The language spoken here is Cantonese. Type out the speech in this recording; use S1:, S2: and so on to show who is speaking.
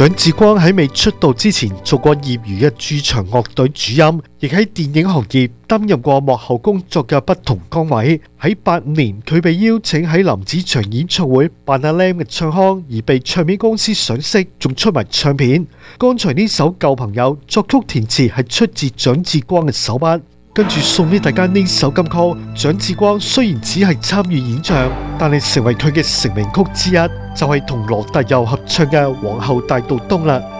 S1: 蔣志光喺未出道之前做過業餘嘅駐場樂隊主音，亦喺電影行業擔任過幕後工作嘅不同崗位。喺85年，佢被邀請喺林子祥演唱會扮阿 Lam 嘅唱腔，而被唱片公司賞識，仲出埋唱片。剛才呢首舊朋友作曲填詞係出自蔣志光嘅手筆。跟住送俾大家呢首金曲，蔣志光雖然只係參與演唱，但係成為佢嘅成名曲之一，就係同羅大佑合唱嘅《皇后大道東》啦。